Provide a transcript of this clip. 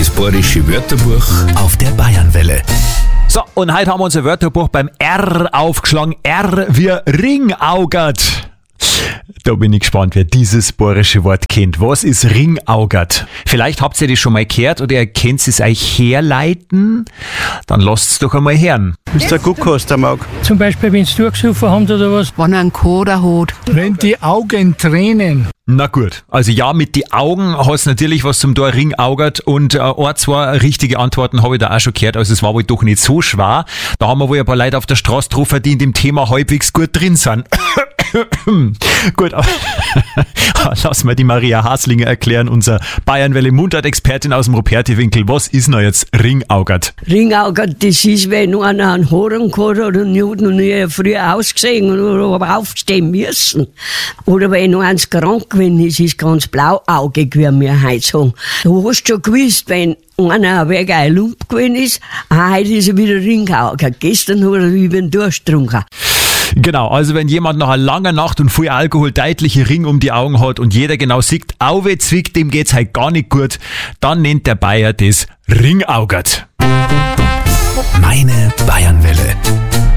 Das bayerische Wörterbuch auf der Bayernwelle. So, und heute haben wir unser Wörterbuch beim R aufgeschlagen. R wie Ringaugert. Da bin ich gespannt, wer dieses bayerische Wort kennt. Was ist Ringaugert? Vielleicht habt ihr das schon mal gehört oder ihr könnt es euch herleiten. Dann lasst es doch einmal hören. Ist der Guckhorst am Auge? Zum Beispiel, wenn es durchgesoffen haben oder was. Wenn er einen Koder hat. Wenn die Augen tränen. Na gut, also ja, mit die Augen hast natürlich was zum Tor Ringaugert und zwei richtige Antworten habe ich da auch schon gehört, also es war wohl doch nicht so schwer. Da haben wir wohl ein paar Leute auf der Straße getroffen, die in dem Thema halbwegs gut drin sind. Gut, aber lass mal die Maria Haslinger erklären, unser Bayernwelle Mundart-Expertin aus dem Ruperti-Winkel. Was ist denn jetzt Ringaugert? Ringaugert, das ist, wenn einer einen Hoden hat oder nicht noch nie früher ausgesehen oder aufstehen müssen. Oder wenn noch eins krank gewesen ist, ist ganz blauaugig, wie wir heute sagen. Du hast schon gewusst, wenn einer wegen ein Lump gewesen ist, heute ist er wieder Ringaugert. Gestern hat er über den Durst getrunken. Genau, also wenn jemand nach einer langen Nacht und viel Alkohol deutliche Ring um die Augen hat und jeder genau sieht, auwe zwickt, dem geht's halt gar nicht gut, dann nennt der Bayer das Ringaugert. Meine Bayernwelle.